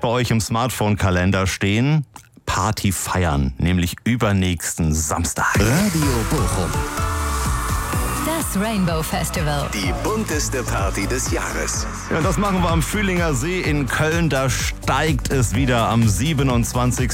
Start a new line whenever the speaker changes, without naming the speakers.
bei euch im Smartphone-Kalender stehen? Party feiern, nämlich übernächsten Samstag.
Radio Bochum.
Das Rainbow Festival.
Die bunteste Party des Jahres.
Ja, das machen wir am Fühlinger See in Köln. Da steigt es wieder am 27.